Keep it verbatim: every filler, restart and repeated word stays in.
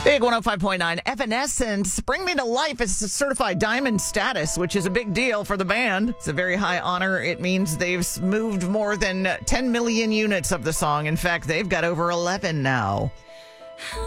Big one oh five point nine Evanescence, Bring Me to Life is certified diamond status, which is a big deal for the band. It's a very high honor. It means they've moved more than ten million units of the song. In fact, they've got over eleven now.